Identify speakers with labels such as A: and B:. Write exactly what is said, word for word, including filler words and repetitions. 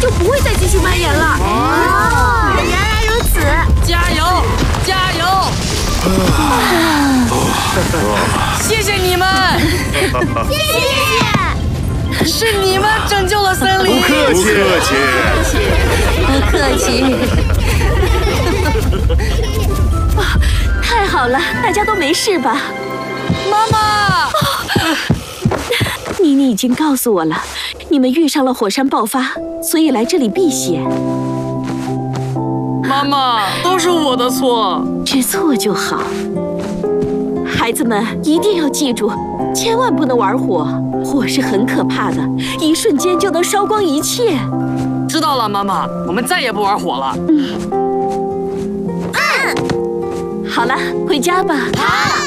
A: 就不会再继续蔓延了。
B: 哦，原来如此！
C: 加油，加油！谢谢你们，
B: 谢谢。
C: 是你们拯救了森林。
D: 不客气，
E: 不客气，
A: 不客气。啊，太好了，大家都没事吧？
C: 妈妈，
A: 妮妮已经告诉我了，你们遇上了火山爆发，所以来这里避险。
C: 妈妈，都是我的错。
A: 知错就好。孩子们一定要记住，千万不能玩火，火是很可怕的，一瞬间就能烧光一切。
C: 知道了，妈妈，我们再也不玩火了。
A: 嗯。嗯。好了，回家吧。
B: 好。